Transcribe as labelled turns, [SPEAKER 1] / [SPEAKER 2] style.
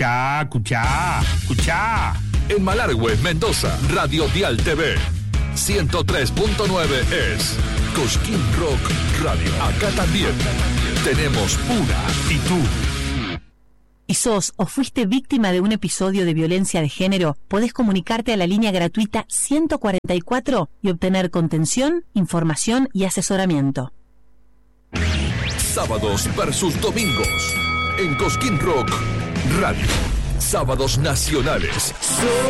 [SPEAKER 1] Escuchá.
[SPEAKER 2] En Malargüe, Mendoza, Radio Dial TV. 103.9 es Cosquín Rock Radio. Acá también tenemos una actitud.
[SPEAKER 3] ¿Y sos o fuiste víctima de un episodio de violencia de género? Podés comunicarte a la línea gratuita 144 y obtener contención, información y asesoramiento.
[SPEAKER 2] Sábados versus domingos en Cosquín Rock Radio. Sábados nacionales.